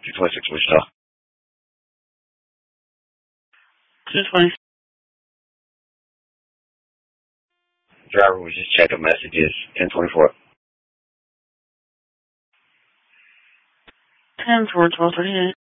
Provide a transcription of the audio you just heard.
226 Wichita. 220. Driver was just checking messages. 1024. 10 for 1238.